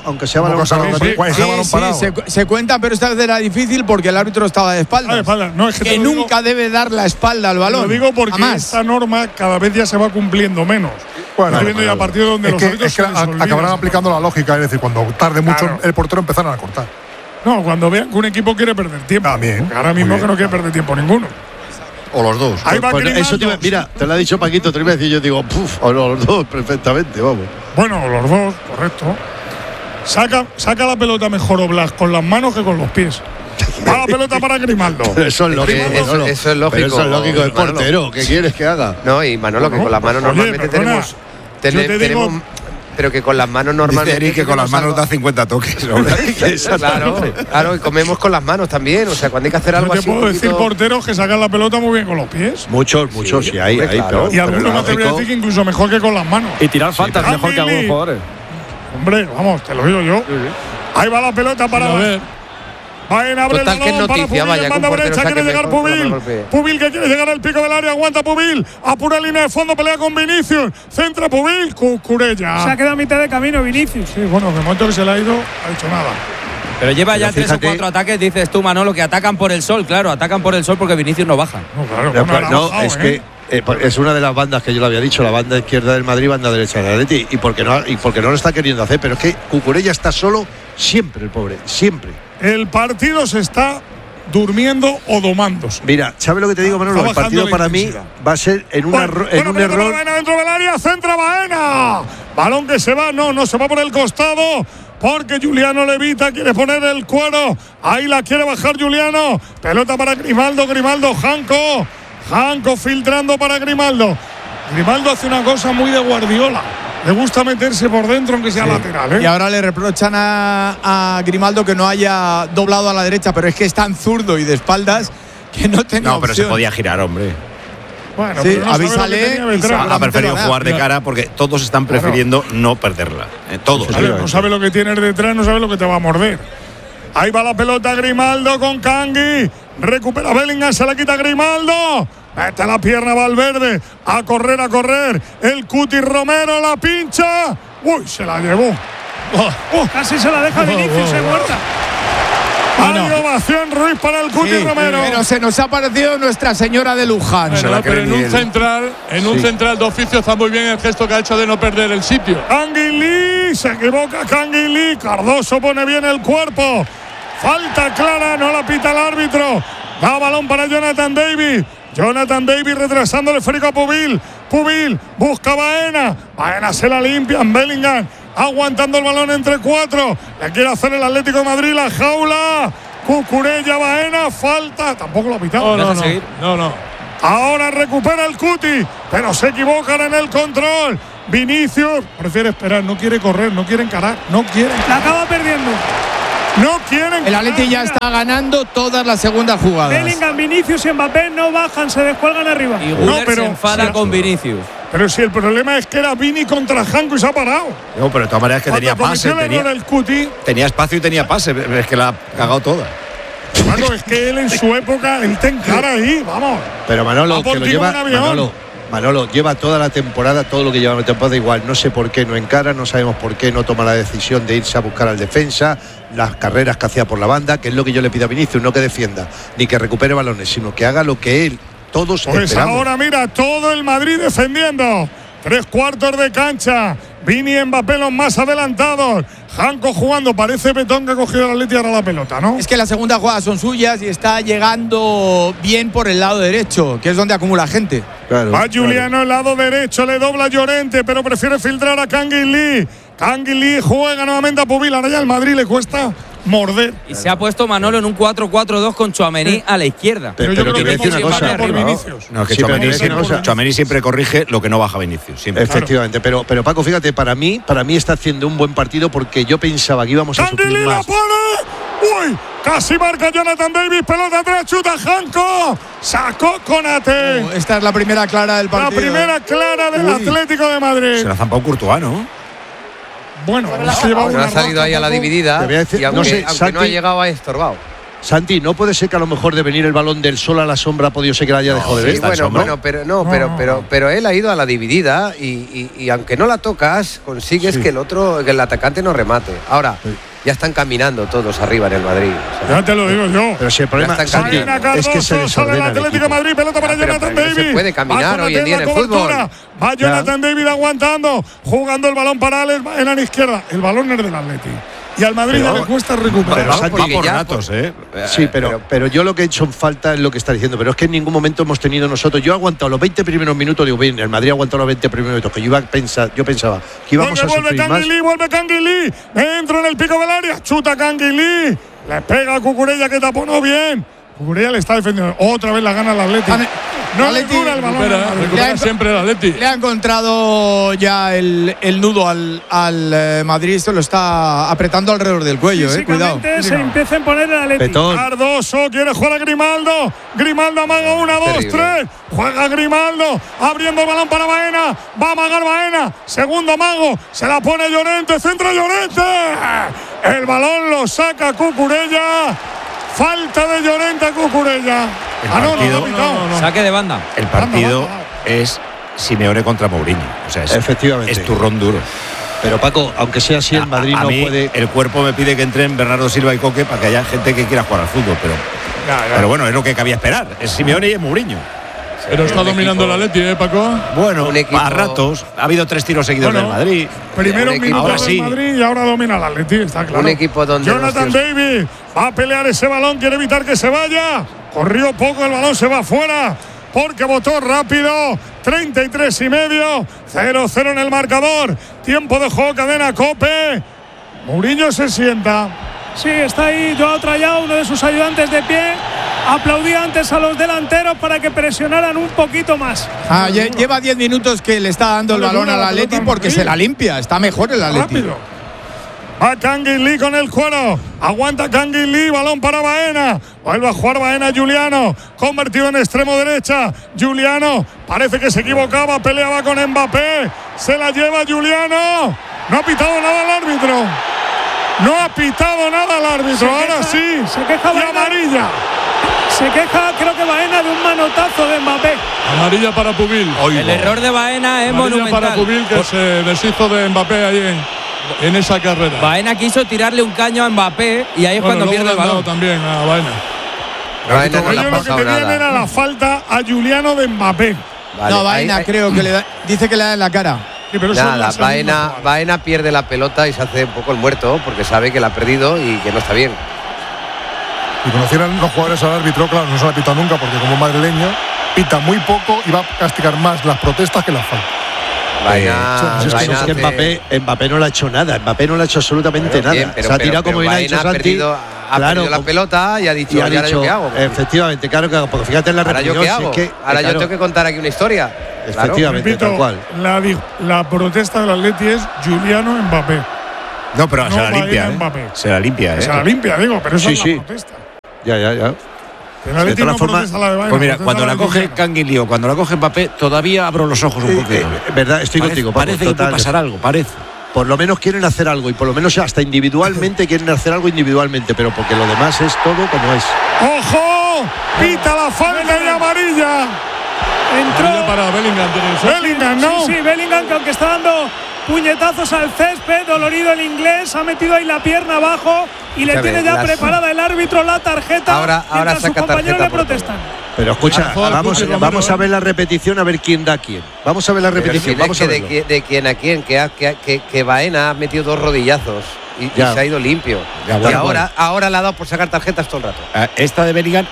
se cuentan, pero esta vez era difícil porque el árbitro estaba de espaldas. No, es que nunca debe dar la espalda al balón. Lo digo porque jamás. esta norma cada vez ya se va cumpliendo menos. Bueno, estoy viendo ya partidos donde los árbitros es que acabarán aplicando la lógica, es decir, cuando tarde mucho el portero empezarán a cortar. No, cuando vean que un equipo quiere perder tiempo. También. Ahora mismo que no quiere perder tiempo ninguno. O los dos. Ahí va eso mira, te lo ha dicho Paquito, te iba a decir, yo digo, o los dos, perfectamente, vamos. Bueno, los dos, correcto. Saca la pelota mejor Oblak con las manos que con los pies. Va la pelota para Grimaldo. Pero eso es lógico. Eso es lógico. Pero eso es lógico del portero. ¿Qué quieres que haga? No, y Manolo, que con las manos normalmente tenemos. Pero que con las manos normalmente. Dice Eric que con las manos da 50 toques. Claro, y comemos con las manos también. O sea, cuando hay que hacer algo así. Te puedo decir porteros que sacan la pelota muy bien con los pies. Muchos, sí, hay. Claro. Y algunos me atrevería a decir que incluso mejor que con las manos. Y tirar faltas mejor que algunos jugadores. Hombre, vamos, te lo digo yo. Ahí va la pelota para ver. Baena abre el balón para Pubil, en banda derecha quiere llegar Pubil. Pubil que quiere llegar al pico del área, aguanta Pubil, apura línea de fondo, pelea con Vinicius, centra Pubil, Cucurella. Se ha quedado a mitad de camino Vinicius. Sí, bueno, de momento que se le ha ido, ha hecho nada. Pero lleva ya 3 o 4 ataques, dices tú, Manolo, que atacan por el sol, claro, atacan por el sol porque Vinicius no baja. No, claro, es que es una de las bandas que yo lo había dicho, la banda izquierda del Madrid, banda derecha del Atleti, y porque no lo está queriendo hacer, pero es que Cucurella está solo siempre, el pobre, siempre. El partido se está durmiendo o domándose. Mira, ¿sabes lo que te digo, Manolo? El partido para mí va a ser en un error. Baena dentro del área, centra Baena. Balón que se va, no se va por el costado. Porque Juliano Levita quiere poner el cuero. Ahí la quiere bajar Juliano. Pelota para Grimaldo, Janko filtrando para Grimaldo. Grimaldo hace una cosa muy de Guardiola. Le gusta meterse por dentro aunque sea lateral, ¿eh? Y ahora le reprochan a Grimaldo que no haya doblado a la derecha, pero es que es tan zurdo y de espaldas que no tenía No, pero opción. se podía girar, hombre. Bueno, sí, pero no avísale. Ha preferido jugar de cara porque todos están prefiriendo no perderla. Todos. No sabe lo que tienes detrás, no sabe lo que te va a morder. Ahí va la pelota Grimaldo con Kangui. Recupera Bellingham, se la quita Grimaldo. Mete la pierna Valverde. A correr. El Cuti Romero la pincha. Uy, se la llevó. Casi se la deja Vinicius, se muerta. Hay ovación Ruiz para el Cuti Romero. Pero se nos ha parecido Nuestra Señora de Luján. Pero en un central de oficio está muy bien el gesto que ha hecho de no perder el sitio. Canguilí, se equivoca Canguilí. Cardoso pone bien el cuerpo. Falta clara, no la pita el árbitro. Da balón para Jonathan David. Retrasando el esférico a Pubil. Pubil busca a Baena se la limpian. Bellingham aguantando el balón entre 4. Le quiere hacer el Atlético de Madrid la jaula. Cucurella, Baena, falta. Tampoco lo ha pitado. No. Ahora recupera el Cuti, pero se equivocan en el control. Vinicius prefiere esperar, no quiere correr, no quiere encarar, La acaba perdiendo. No quieren. El Atleti ya está ganando todas las segundas jugadas. Bellingham, Vinicius y Mbappé no bajan, se descuelgan arriba. Y Guller se enfada con Vinicius. Pero si el problema es que era Vini contra Janko y se ha parado. No, pero de todas maneras que tenía pase. Tenía espacio y tenía pase. Es que la ha cagado toda. Bueno, es que él en su época, él te encara ahí, vamos. Pero Manolo, que lo lleva. Manolo lleva toda la temporada, todo lo que lleva la temporada igual. No sé por qué no encara, no sabemos por qué no toma la decisión de irse a buscar al defensa, las carreras que hacía por la banda, que es lo que yo le pido a Vinicius, no que defienda, ni que recupere balones, sino que haga lo que él, todos esperamos. Ahora mira, todo el Madrid defendiendo. 3/4 de cancha. Vini y Mbappé los más adelantados. Janko jugando, parece Betón que ha cogido el Atleti ahora la pelota, ¿no? Es que las segundas jugadas son suyas y está llegando bien por el lado derecho, que es donde acumula gente. Va Juliano el lado derecho, le dobla Llorente, pero prefiere filtrar a Canguilí. Canguilí juega nuevamente a Pubil, ahora ya al Madrid le cuesta morder. Y se ha puesto Manolo en un 4-4-2 con Tchouaméni a la izquierda. Pero yo te creo voy a que decir una cosa. por Vinicius. No, es que Sí, pero Tchouaméni siempre corrige lo que no baja Vinicius. Siempre. Efectivamente, pero Paco, fíjate, para mí está haciendo un buen partido porque yo pensaba que íbamos a sufrir Canguilí la más. pone. Uy, casi marca Jonathan Davis, pelota atrás, chuta Janko, sacó Konate. Esta es la primera clara del La partido. primera clara del Atlético de Madrid. Se la ha zampado Courtois, ¿no? Bueno, se lleva Bueno, una ha salido ahí a la dividida Te voy a decir- y aunque no sé, aunque no ha Santi- llegado, ha estorbado. Santi, ¿no puede ser que a lo mejor de venir el balón del sol a la sombra ha podido ser que la haya dejado de ver? Sí, pero él ha ido a la dividida y aunque no la tocas, consigues que el atacante no remate. Ahora, ya están caminando todos arriba en el Madrid. O sea, Ya te lo digo yo. Pero si el problema, Ya están Santi, caminando. es que se Sale el desordena el Atlético de equipo. Madrid, pelota para pero Jonathan no Davis. se puede caminar Va hoy en día en el Konate fútbol. la cobertura. Va Jonathan David aguantando, jugando el balón para Alex en la izquierda. El balón es del Atleti. Y al Madrid ya le cuesta recuperar. Pero Santi, Va por ya, ratos, ¿eh? Sí, pero yo lo que he hecho en falta es lo que está diciendo. Pero es que en ningún momento hemos tenido nosotros. Yo he aguantado los 20 primeros minutos. Digo, bien, el Madrid ha aguantado los 20 primeros minutos. Que yo pensaba que íbamos a sufrir más. Vuelve Canguilí. Entra en el pico del área. Chuta Canguilí. Le pega a Cucurella que taponó bien. Cucurella le está defendiendo. Otra vez la gana el Atleti. No le dura el balón. Recupera siempre el Atleti. Le ha encontrado ya el nudo al Madrid. Se lo está apretando alrededor del cuello, cuidado. Se empieza a poner el Atleti. Petón. Cardoso quiere jugar a Grimaldo. Grimaldo amaga 1, 2, Terrible. 3. Juega Grimaldo. Abriendo el balón para Baena. Va a amagar Baena. Segundo amago. Se la pone Llorente. Centro Llorente. El balón lo saca Cucurella. Falta de Llorente a Cucurella. No. Saque de banda. El partido es Simeone contra Mourinho. O sea, Efectivamente. es turrón duro. Pero Paco, aunque sea así, el Madrid a no mí, puede. El cuerpo me pide que entren Bernardo Silva y Coque para que haya gente que quiera jugar al fútbol. Pero bueno, es lo que cabía esperar. Es Simeone y es Mourinho. Pero está dominando el Atleti, Paco. Bueno, Un equipo- a ratos. Ha habido 3 tiros seguidos del Madrid. Primero Un un equipo- minuto ahora del sí. Madrid y ahora domina el Atleti, está claro. Un equipo donde Jonathan David va a pelear ese balón, quiere evitar que se vaya. Corrió poco, el balón se va afuera porque botó rápido. 33 y medio, 0-0 en el marcador. Tiempo de juego, cadena COPE. Mourinho se sienta. Sí, está ahí Joao Trayao, uno de sus ayudantes de pie. Aplaudía antes a los delanteros para que presionaran un poquito más. Lleva 10 minutos que le está dando el No le balón dura al la Atleti pelota al porque Madrid. se la limpia. Está mejor el Atleti. Rápido. Va Canguilí con el cuero. Aguanta Canguilí. Balón para Baena. Vuelve a jugar Baena. Juliano. Convertido en extremo derecha. Juliano. Parece que se equivocaba. Peleaba con Mbappé. Se la lleva Juliano. No ha pitado nada el árbitro. No ha pitado nada el árbitro. Ahora sí. Se queja Y Baena. amarilla. Se queja, creo que Baena, de un manotazo de Mbappé. Amarilla para Pubil. El error de Baena es Amarilla para monumental. Pubil, que se deshizo de Mbappé ahí en esa carrera. Baena quiso tirarle un caño a Mbappé y ahí es cuando luego pierde le el han dado balón. también a Baena. Baena no le ha Ellos lo que pasado tenían nada. era la falta a Juliano de Mbappé. Vale, No, Baena creo que le da, dice que le da en la cara. Sí, pero eso es Nada, la segunda jugada. Baena pierde la pelota y se hace un poco el muerto porque sabe que la ha perdido y que no está bien. Si conocieran los jugadores al árbitro, claro, no se la pita nunca porque como madrileño pita muy poco y va a castigar más las protestas que las faltas. Baena, Es que Baena hace- Mbappé no le ha hecho nada. Mbappé no le ha hecho absolutamente Pero bien, nada. pero- se ha pero- tirado como pero bien ha Baena dicho ha Santi. perdido- ha perdido la pelota y ha dicho, y ha ¿y ahora yo qué hago? Efectivamente, claro que hago. Porque fíjate en la ¿Ahora yo repetición. qué si hago? es que, Ahora claro, yo tengo que contar aquí una historia. Efectivamente, Repito, tal cual. la protesta del Atleti es Juliano Mbappé. No, pero se la Baena limpia. Mbappé. Se la limpia, Se la limpia, digo, pero eso Sí, es sí. la protesta. Ya. El Atleti todas no formas, protesta la de Baena, pues mira, protesta cuando la de coge Juliano. Canguilí o cuando la coge Mbappé, todavía abro los ojos un poquito. Verdad, estoy Parece- contigo, Paco, Parece que puede total. pasar algo, parece. Por lo menos quieren hacer algo y por lo menos hasta individualmente quieren hacer algo individualmente, pero porque lo demás es todo como es. ¡Ojo! Pita la falta y amarilla. Entró Amarilla para Bellingham. tiene que ser. Bellingham, ¿no? Sí, Bellingham, que aunque está dando puñetazos al césped, dolorido el inglés, ha metido ahí la pierna abajo y le Escúchame, tiene ya las- preparada el árbitro la tarjeta. Ahora mientras sus saca compañeros tarjeta le por todo. protestan. Pero escucha, Mejor, vamos, Pupi, vamos a Romero, ver la repetición a ver quién da quién. Vamos a ver la repetición, vamos a de, verlo. de quién a quién, que Baena ha metido 2 rodillazos y Ya. se ha ido limpio. Ya, y bueno, ahora le ha dado por sacar tarjetas todo el rato. Esta de Bellingham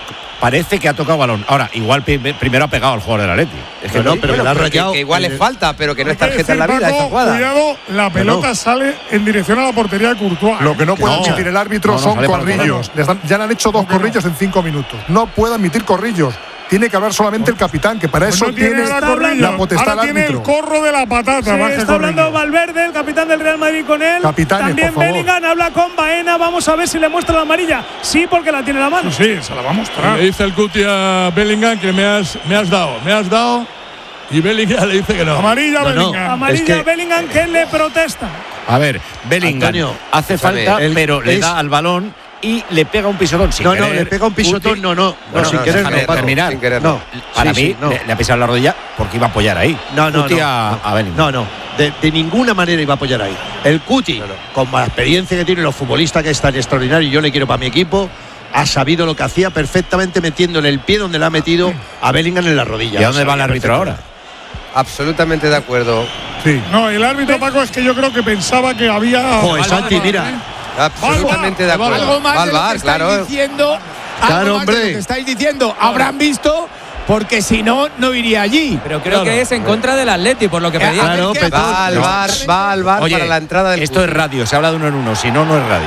parece que ha tocado balón. Ahora, igual primero ha pegado al jugador del Atleti. Es que no, pero le ha rayado. Que igual es falta, pero que no es tarjeta en la vida esta jugada. Cuidado, la pelota sale en dirección a la portería de Courtois. Lo que no puede admitir el árbitro son corrillos. Ya le han hecho 2 corrillos en 5 minutos. No puede admitir corrillos. Tiene que hablar solamente el capitán, que para eso tiene la potestad del árbitro. Tiene el corro de la patata. Sí, está hablando Valverde, el capitán del Real Madrid, con él. Capitanes, también Bellingham habla con Baena. Vamos a ver si le muestra la amarilla. Sí, porque la tiene en la mano. Sí, se la va a mostrar. Le dice el Cuti a Bellingham que me has dado. Y Bellingham le dice que no. Amarilla, Bellingham. Amarilla, Bellingham, que le protesta. A ver, Bellingham Antonio, hace falta, pero le da al balón y le pega un pisotón sin querer. No, le pega un pisotón, no, sin querer, terminar. Sin querer, no. Para mí, le ha pisado la rodilla porque iba a apoyar ahí. No. A Bellingham. No. De ninguna manera iba a apoyar ahí. El Cuti, con la experiencia que tiene, los futbolistas que es tan extraordinario, yo le quiero para mi equipo, ha sabido lo que hacía perfectamente metiéndole el pie donde le ha metido a Bellingham en la rodilla. ¿Y a dónde va el árbitro ahora? Absolutamente de acuerdo. Sí. No, el árbitro, Paco, es que yo creo que pensaba que había. Joder, Santi, mira. Absolutamente de acuerdo. Algo más de lo que estáis diciendo. Claro, hombre. De lo que estáis diciendo. Habrán visto, porque si no, no iría allí. Pero creo que es en contra del Atleti, por lo que pedía. Claro, va al bar Oye, para la entrada del esto es radio, se habla de uno en uno, si no, no es radio.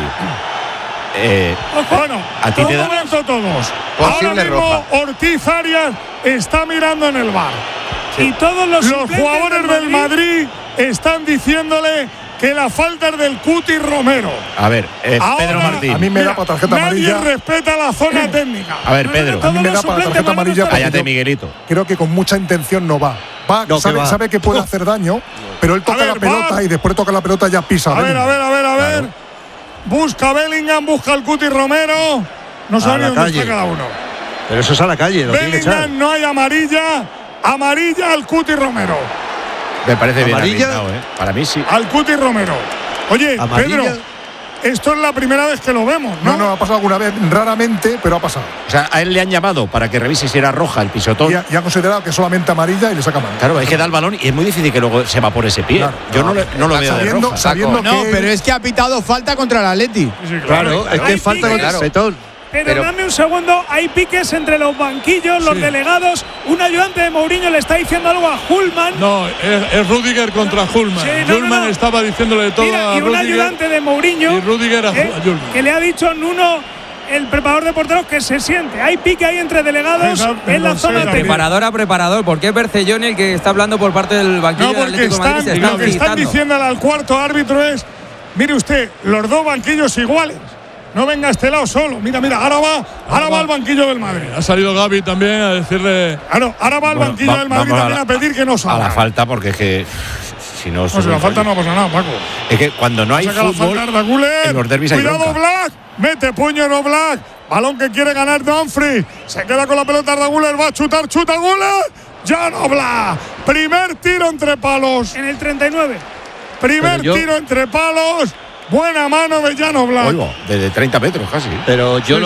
Bueno, a ti te da. Un momento todos. Posible Ahora mismo roja. Ortiz Arias está mirando en el bar. Y todos los jugadores del Madrid están diciéndole que la falta es del Cuti Romero. A ver, Ahora, Pedro Martín. A mí me da para tarjeta amarilla. Nadie respeta la zona técnica. A ver, Pedro. A mí me da para tarjeta amarilla. Cállate, Miguelito. Creo que con mucha intención no va. Sabe que puede hacer daño, pero él toca la pelota y después de tocar la pelota ya pisa. A ver. Busca Bellingham, busca el Cuti Romero. No sabe dónde está cada uno. Pero eso es a la calle. Bellingham, no hay amarilla. Amarilla al Cuti Romero. Me parece bien ¿Amarilla? arbitrado, Para mí sí. Al Cuti Romero. Oye, ¿Amarilla? Pedro, esto es la primera vez que lo vemos, ¿no? No, ha pasado alguna vez, raramente, pero ha pasado. O sea, a él le han llamado para que revise si era roja el pisotón. Y ha considerado que solamente amarilla y le saca mano. Claro, es que da el balón y es muy difícil que luego se evapore ese pie. Claro, yo no lo veo de roja. Sabiendo No, que pero es que ha pitado falta contra el Atleti. Sí, Claro, es que Hay falta piques. con el petón. Pero dame un segundo, hay piques entre los banquillos, los delegados. Un ayudante de Mourinho le está diciendo algo a Hullman. No, es Rüdiger contra Hullman. Sí, no, Hullman no. estaba diciéndole todo Mira, a y un Rüdiger. ayudante de Mourinho Y Rüdiger a Hullman. que le ha dicho a Nuno, el preparador de porteros, que se siente. Hay pique ahí entre delegados en la zona técnica. Preparador a preparador, porque es Bercelloni el que está hablando por parte del banquillo No, del porque Atlético de Madrid. Se lo están que están gritando. diciéndole al cuarto árbitro es: mire usted, los dos banquillos iguales. No venga a este lado solo. Mira, ahora va al banquillo del Madrid. Ha salido Gavi también a decirle. Claro, ahora va al banquillo del Madrid también a pedir que no salga. A la falta, porque es que si no. Si la falta no pasa nada, Paco. Es que cuando no hay Saca la fútbol, falta Arda Güler. en los derbis hay Cuidado, bronca. Black. Mete puño en Black. Balón que quiere ganar Dumfries. Se queda con la pelota Arda Güler. Va a chutar, chuta Güler. Ya no Black. Primer tiro entre palos. En el 39. Primer tiro entre palos. Buena mano de Jan Oblak. Oigo, desde 30 metros casi. Pero yo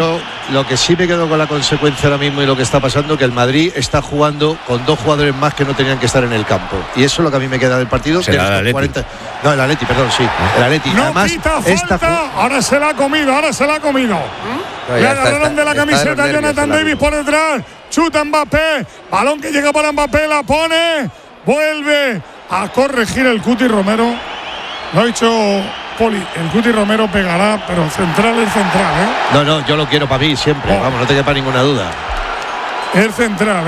lo que sí me quedo con la consecuencia ahora mismo y lo que está pasando, que el Madrid está jugando con 2 jugadores más que no tenían que estar en el campo. Y eso es lo que a mí me queda del partido. ¿Será el Atleti? 40, no, el Atleti, perdón, sí. El Atleti. No Además, quita falta. Ahora se la ha comido. No, Le agarraron de la camiseta a Jonathan Davis por detrás. Chuta Mbappé. Balón que llega para Mbappé. La pone. Vuelve a corregir el Cuti Romero. Lo ha dicho Poli. El Cuti Romero pegará, pero central es central, No, yo lo quiero para mí siempre. Vamos, no te quepa ninguna duda. Es central,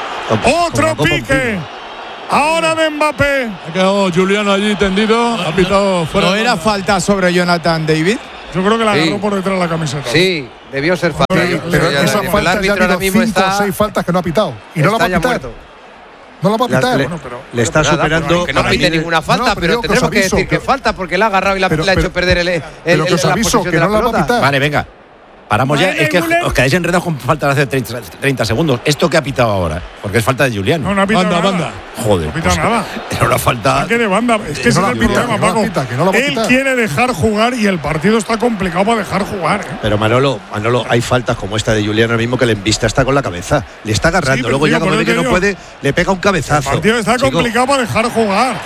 Otro pique. Ahora de Mbappé. Ha quedado Juliano allí tendido. Ha pitado fuera. ¿No era falta sobre Jonathan David? Yo creo que la agarró por detrás la camiseta. Sí, debió ser falta. Pero esa falta el árbitro ya ha ahora habido mismo 5 o 6 faltas que no ha pitado. Y no la va a pitar. No la va a pitar. Le está superando. Que no pite ninguna falta, pero tendremos que decir que falta porque la ha agarrado y le ha hecho perder pero que os aviso que no la va a pitar. Vale, venga. Paramos ya. Es que os quedáis enredados con falta de hace 30 segundos. ¿Esto que ha pitado ahora? Porque es falta de Juliano. No ha pitado nada. Banda. Joder. No ha pitado nada. Era una falta. ¿Qué de banda? Es que ese es el problema, Paco. Él quiere dejar jugar y el partido está complicado para dejar jugar. Pero Manolo, hay faltas como esta de Juliano ahora mismo que le embista está con la cabeza. Le está agarrando. Sí, luego ya cuando ve que no puede, le pega un cabezazo. El partido está complicado para dejar jugar.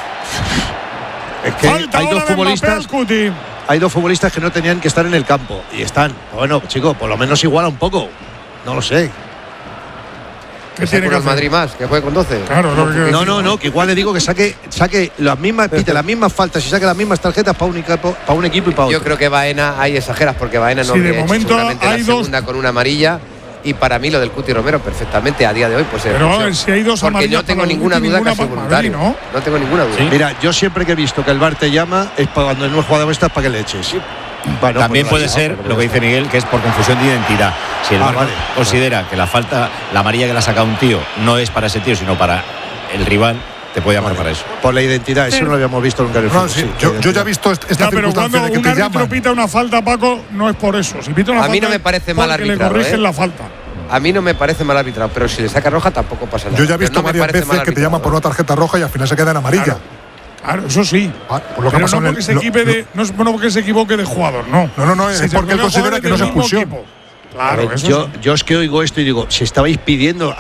Es que falta hay dos futbolistas. Hay 2 futbolistas que no tenían que estar en el campo y están. Bueno, chicos, por lo menos iguala un poco. No lo sé. Que tiene que el Madrid más, que juegue con 12. Claro, no, que igual le digo que saque las mismas, pite las mismas faltas y saque las mismas tarjetas para un equipo y para otro. Yo creo que Baena, ahí exageras, porque Baena no de momento seguramente hay la segunda con una amarilla. Y para mí lo del Cuti Romero perfectamente a día de hoy pues pero a ver, si hay dos porque no tengo ninguna duda que ha sido voluntario. No tengo ninguna duda. ¿Sí? Mira, yo siempre que he visto que el VAR te llama es para cuando no has jugado estas para que le eches. Bueno, también puede ser lo que dice Miguel, que es por confusión de identidad. Si el VAR considera que la falta, la amarilla que le ha sacado un tío no es para ese tío, sino para el rival, te puede llamar para eso. Por la identidad, eso no lo habíamos visto nunca en el fútbol. Yo ya he visto esta circunstancia de que te llaman. Pero cuando un árbitro pita una falta, Paco, no es por eso. Si pita una falta, a mí no me parece mal arbitrado. Le corrigen la falta. A mí no me parece mal arbitrado, pero si le saca roja tampoco pasa nada. Yo ya he visto varias veces que te llaman por una tarjeta roja y al final se queda en amarilla. Claro, eso sí. Por lo que pero no porque se equivoque de jugador, no. No, es porque él considera que no es expulsión. Claro, ver, yo es que oigo esto y digo, se estaba pidiendo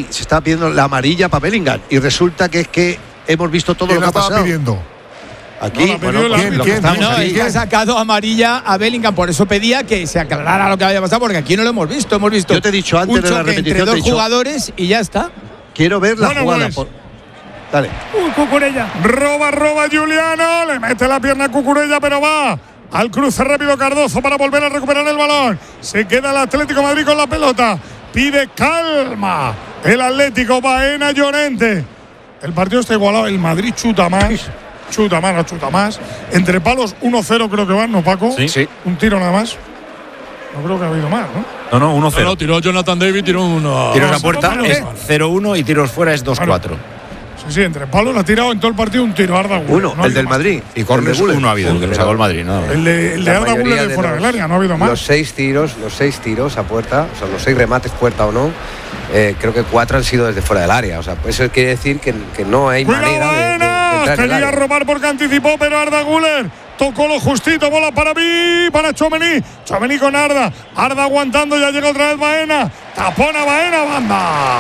la amarilla para Bellingham y resulta que es que hemos visto todo lo que ha pasado. Pidiendo? Aquí, ¿quién ha sacado amarilla a Bellingham? Por eso pedía que se aclarara lo que había pasado, porque aquí no lo hemos visto. Hemos visto. Yo te he dicho antes de la repetición entre dos jugadores y ya está. Quiero ver la jugada. Dale. Cucurella. Roba Juliano. Le mete la pierna a Cucurella, pero va al cruce rápido Cardozo para volver a recuperar el balón. Se queda el Atlético de Madrid con la pelota. Pide calma. El Atlético, Baena, Llorente. El partido está igualado. El Madrid chuta más. Chuta más. Entre palos 1-0 creo que van, ¿no, Paco? Sí. Un tiro nada más. No creo que ha habido más, ¿no? No, 1-0. No, tiró Jonathan David, tiró uno. Tiros a puerta es 0-1 y tiros fuera es 2-4. Sí, entre palos le ha tirado en todo el partido un tiro Arda Güler. Uno, el del Madrid. Y córner uno ha habido, el que lo sacó el Madrid. No. El de Arda Güler de fuera del área, no ha habido más. Los seis tiros a puerta, o sea, los 6 remates puerta o no, creo que 4 han sido desde fuera del área. O sea, eso quiere decir que no hay manera de quería robar porque anticipó, pero Arda Güler tocó lo justito, bola para Tchouaméni. Tchouaméni con Arda. Arda aguantando, ya llega otra vez Baena. Tapona Baena, banda.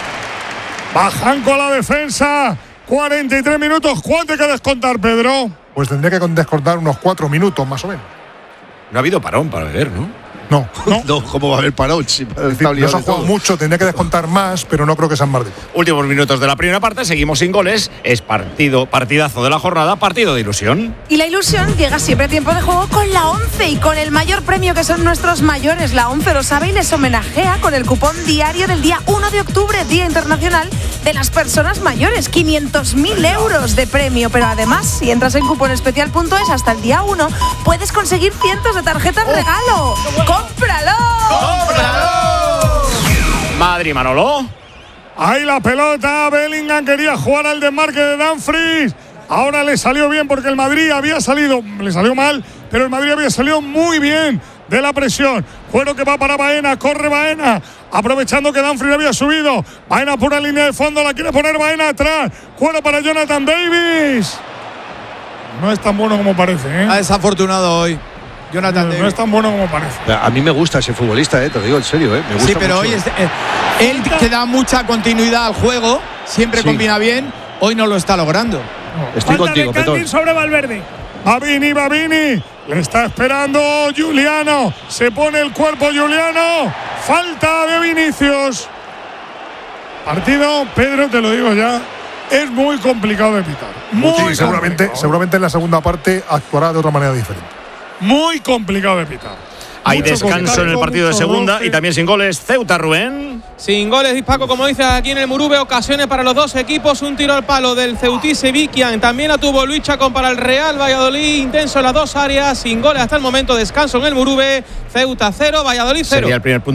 Bajan con la defensa. 43 minutos. ¿Cuánto hay que descontar, Pedro? Pues tendría que descontar unos 4 minutos, más o menos. No ha habido parón para beber, ¿no? No, ¿cómo va a haber parón? Si no se ha jugado mucho, tendría que descontar más, pero no creo que sean más de. Últimos minutos de la primera parte, seguimos sin goles. Es partidazo de la jornada, partido de ilusión. Y la ilusión llega siempre a tiempo de juego con la ONCE y con el mayor premio que son nuestros mayores. La ONCE lo sabe y les homenajea con el cupón diario del día 1 de octubre, Día Internacional de las Personas Mayores. 500.000 euros de premio, pero además, si entras en cuponespecial.es hasta el día 1, puedes conseguir cientos de tarjetas regalo. ¡Cómpralo! Madrid, Manolo. Ahí la pelota. Bellingham quería jugar al desmarque de Dumfries. Ahora le salió bien porque el Madrid le salió mal, pero el Madrid había salido muy bien de la presión. Juego que va para Baena, corre Baena, aprovechando que Dumfries había subido. Baena pura línea de fondo, la quiere poner Baena atrás. Juego para Jonathan Davis. No es tan bueno como parece, ¿eh? Ha desafortunado hoy. Jonathan Davis. No es tan bueno como parece. A mí me gusta ese futbolista, te lo digo en serio, me gusta. Sí, pero mucho. hoy él que da mucha continuidad al juego, siempre combina bien, hoy no lo está logrando. Estoy contigo, Petón. Sobre Valverde. Babini. Le está esperando Juliano. Se pone el cuerpo Juliano. Falta de Vinicius. Partido, Pedro, te lo digo ya, es muy complicado de pitar. Seguramente en la segunda parte actuará de otra manera diferente. Muy complicado de pitar. Hay descanso en el partido de segunda y también sin goles. Ceuta, Rubén. Sin goles, Paco, como dices aquí en el Murube, ocasiones para los dos equipos. Un tiro al palo del Ceutí Sevikian. También la tuvo Luis Chacón para el Real Valladolid. Intenso en las dos áreas. Sin goles hasta el momento. Descanso en el Murube. Ceuta 0, Valladolid 0. Sería el primer punto